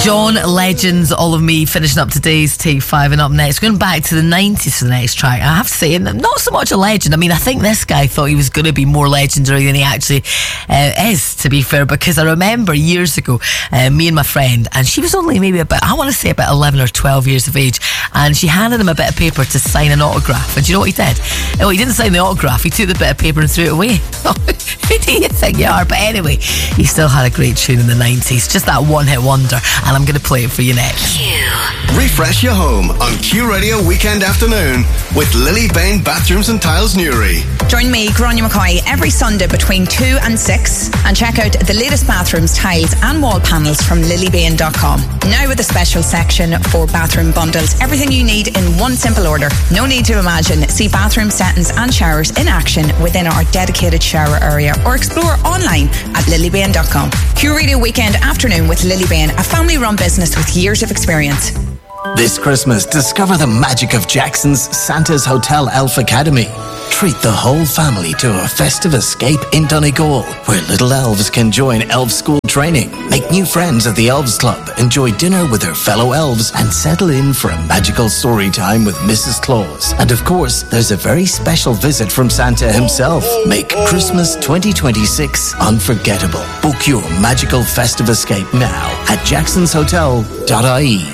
John Legend's All of Me finishing up today's Take 5, and up next, going back to the 90s for the next track. I have to say, not so much a legend. I mean, I think this guy thought he was going to be more legendary than he actually is, to be fair, because I remember years ago, me and my friend, and she was only maybe about 11 or 12 years of age, and she handed him a bit of paper to sign an autograph. And do you know what he did? Oh, he didn't sign the autograph. He took the bit of paper and threw it away. Who do you think you are? But anyway, he still had a great tune in the 90s. Just that one-hit wonder. And I'm going to play it for you next. Refresh your home on Q Radio Weekend Afternoon with Lily Bain Bathrooms and Tiles Newry. Join me, Gráinne McCoy, every Sunday between 2 and 6 and check out the latest bathrooms, tiles and wall panels from lilybain.com. Now with a special section for bathroom bundles. Everything you need in one simple order. No need to imagine. See bathroom settings and showers in action within our dedicated shower area or explore online at lilybain.com. Q Radio Weekend Afternoon with Lily Bain, a family-run business with years of experience. This Christmas, discover the magic of Jackson's Santa's Hotel Elf Academy. Treat the whole family to a festive escape in Donegal, where little elves can join elf school training, make new friends at the Elves Club, enjoy dinner with their fellow elves, and settle in for a magical story time with Mrs. Claus. And of course, there's a very special visit from Santa himself. Make Christmas 2026 unforgettable. Book your magical festive escape now at jacksonshotel.ie.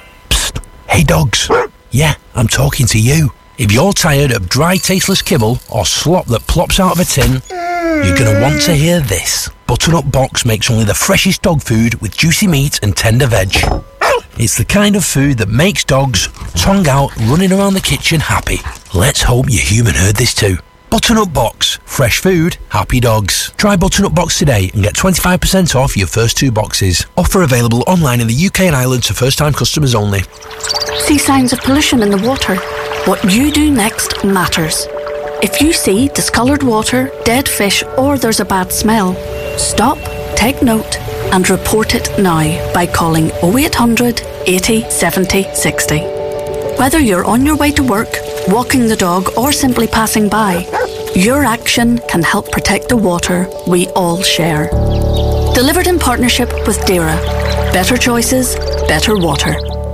Hey dogs, yeah, I'm talking to you. If you're tired of dry, tasteless kibble or slop that plops out of a tin, you're going to want to hear this. Butternut Box makes only the freshest dog food with juicy meat and tender veg. It's the kind of food that makes dogs, tongue out, running around the kitchen happy. Let's hope your human heard this too. Butternut Box. Fresh food, happy dogs. Try Butternut Box today and get 25% off your first 2 boxes. Offer available online in the UK and Ireland to first-time customers only. See signs of pollution in the water? What you do next matters. If you see discoloured water, dead fish, or there's a bad smell, stop, take note, and report it now by calling 0800 80 70 60. Whether you're on your way to work, walking the dog, or simply passing by, your action can help protect the water we all share. Delivered in partnership with DERA. Better choices, better water.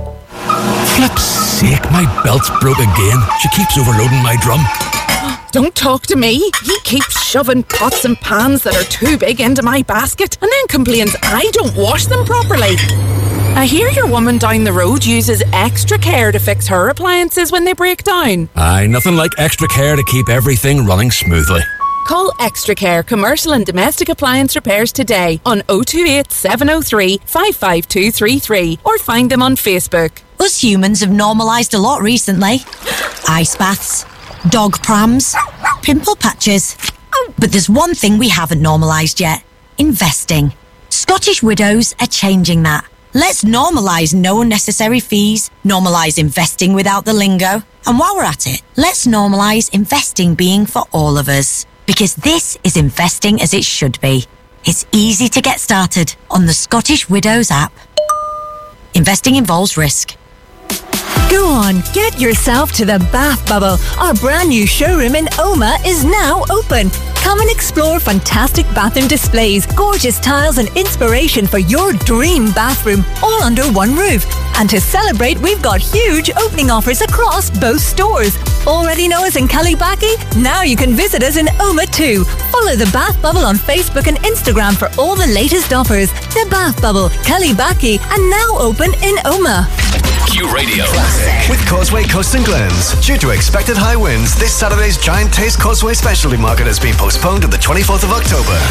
Flip's sake, my belt's broke again. She keeps overloading my drum. Don't talk to me. He keeps shoving pots and pans that are too big into my basket and then complains I don't wash them properly. I hear your woman down the road uses extra care to fix her appliances when they break down. Aye, nothing like extra care to keep everything running smoothly. Call Extra Care Commercial and Domestic Appliance Repairs today on 028 703 55233 or find them on Facebook. Us humans have normalised a lot recently. Ice baths, dog prams, pimple patches. But there's one thing we haven't normalised yet. Investing. Scottish Widows are changing that. Let's normalise no unnecessary fees, normalise investing without the lingo, and while we're at it, let's normalise investing being for all of us. Because this is investing as it should be. It's easy to get started on the Scottish Widows app. Investing involves risk. Go on, get yourself to the Bath Bubble. Our brand new showroom in Oma is now open. Come and explore fantastic bathroom displays, gorgeous tiles and inspiration for your dream bathroom, all under one roof. And to celebrate, we've got huge opening offers across both stores. Already know us in Callybackie? Now you can visit us in Oma too. Follow the Bath Bubble on Facebook and Instagram for all the latest offers. The Bath Bubble, Callybackie, and now open in Oma. Q Radio Classic. With Causeway Coast and Glens. Due to expected high winds, this Saturday's Giant Taste Causeway Specialty Market has been postponed to the 24th of October.